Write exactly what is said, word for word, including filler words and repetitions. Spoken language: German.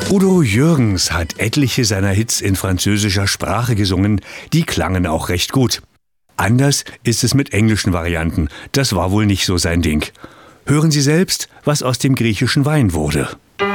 Udo Jürgens hat etliche seiner Hits in französischer Sprache gesungen, die klangen auch recht gut. Anders ist es mit englischen Varianten, das war wohl nicht so sein Ding. Hören Sie selbst, was aus dem griechischen Wein wurde.